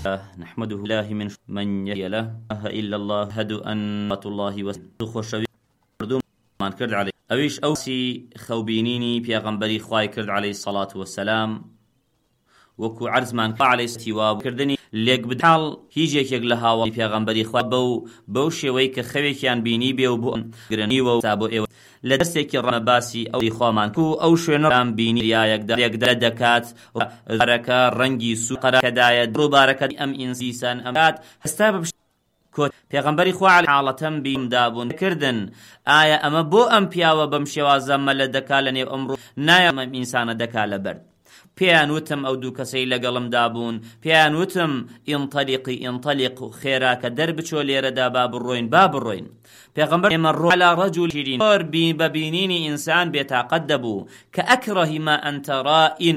نحمده الله من يهدي له إلا الله هدو أن الله وخوشوي من كرد عليه أويش أوسي خوبينيني بيغمبري خواي كرد عليه الصلاة والسلام وكو عرض من عليه استواب كردني ليك بدحال هيجيك لها وبيغمبري خوا بو شوي كخوي كان بيني بيو بو غرني وسابو ايو لدستێکی ڕەمەباسی ئەو خۆمان کو ئەو شوێنەم بینی یەکدا دەکات ڕەکە ڕەنگی سوقەرەکەدایە ڕووبارەکە ئەم ئینسیسان ئەمات هەستا کۆت پێغەمبەری خوا عەلەیهی حاڵەتەم بیمدابوون کردن ئایا ئەمە بۆ ئەم پیاوە بەم شێوازە مەلە دەکا لە نێو ئەمڕۆ نایە ئەم ئینسانە دەکا لەبەر پێیان وتم ئەو دوو کەسەی لەگەڵمدا بوون پێیان وتم ئینطەلیق خێراکە دەربچۆ لێرەدا با بڕۆین پێغەمبەر ئێمە ڕۆ عەلا ڕەجولین ببینینی ئینسان بێتاقەت دەبوو کە ئەکڕەهی ما ئەنتە ڕائین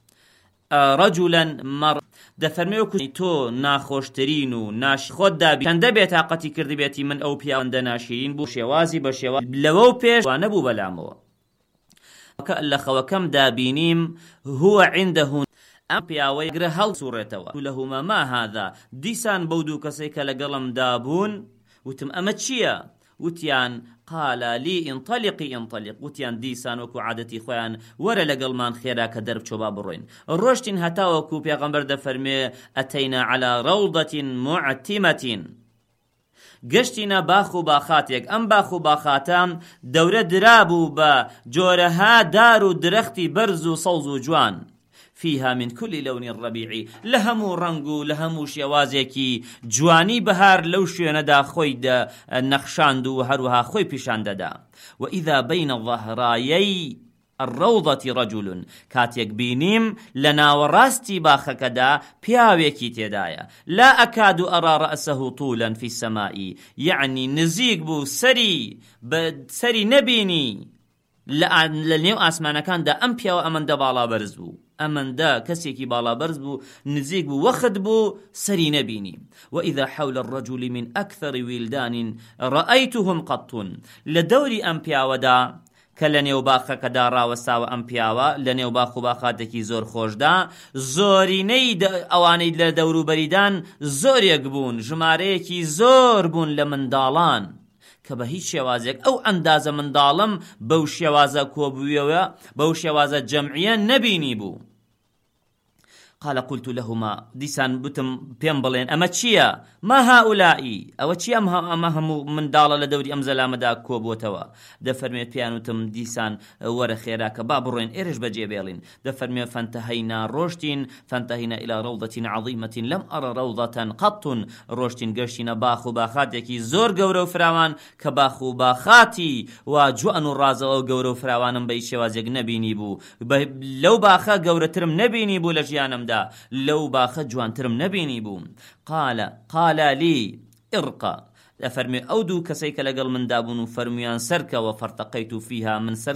رەجولا دەفەرمێوە تۆ ناخۆشترین و خۆت دابی چەندە بێتاقەتی کردی بێتی من ئەو پیاوەندە ناشرین بوو شێوازی بە شێواز لەوە و پێش نەبوو بەلامەوە لە خەوەکەم دابینیم هو عنده ئەم پیاوەی گرە هەڵ سوڕێتەوە لەهما ما هذا دیسان بەو دوو کەسەی کە لەگەڵم دابوون وتم ئەمە چییە وتیان قال لي انطلق وتیان دیسان وەکو عادەتی خۆیان وەرە لەگەڵمان خێرا کە دەربچۆ با بڕۆین ڕۆشتین هەتاوەکو پێغەمبەر دەفەرمێ ئەتەینا على روضة معتمة گەشتینە باخ و باخاتێک ئەم باخ و باخاتە دەورە درابوو بە جۆرەها دار و درەختی بەرز و سەوز و جوان فيها من كل لون ربيعي لهمو رنگو لهمو شوازيكي جواني بهار لو شويندا خوي دا نخشاندو هروها خوي پیشاندا وإذا بين الظهرايي الروضة رجل كاتيك بينيم لنا وراستي باخكدا بياويكي تيدايا لا أكاد أرى رأسه طولا في السماء يعني نزيق بو سري نبيني لنيو آسمانا كان دا أمبيا وأمن دا بالا برز بو ئەمەندە کەسێکی باڵا بەرز بوو نزیک بوو وەخت بوو سەری نەبینی وإذا حول الرجل من أكثر ويلدان رأيتهم قط لە دەوری ئەم پیاوەدا کە لە نێو باخەکەدا ڕاوەستاوە ئەم پیاوە لە نێو باخ و باخاتێکی زۆر خۆشدا زۆرینەی ئەوانەی لە دەوروبەریدان زۆرێک بوون ژمارەیەکی زۆر بوون لە منداڵان کە بە هیچ شێوازێک ئەو ئەندازە منداڵم بەو شێوازە کۆبوویەوە بەو شێوازە جەمعیە نەبینی بوو قال قلت لهما ديسان بتم بيم بلين أما تشيا ما هؤلاء أو تشيا أما هم من دالة لدوري أمزلا مدا كوبوتوا دفرميت بيانو تم ديسان ورا خيراك بابرين إيرج بجيبيلين دفرميت فانتهينا روشتين فانتهينا إلى روضة عظيمة لم أرى روضة قط روشتين قرشين باخو باخاتيكي زور قورو فراوان كباخو باخاتي وجوان الرازة قورو فراوان بيشي وازيق نبيني بو لو باخا قورو ترم نبيني بو لجيانم لو باخ جوانترم نبيني بوم قال لي ارقى أفرمي أودو كسيك لقل من دابون فرميان سرك وفرتقيت فيها من سرك